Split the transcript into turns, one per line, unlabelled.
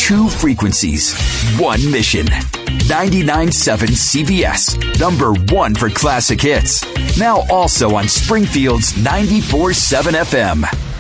two frequencies, one mission. 99.7 CBS, number one for classic hits. Now also on Springfield's 94.7 FM.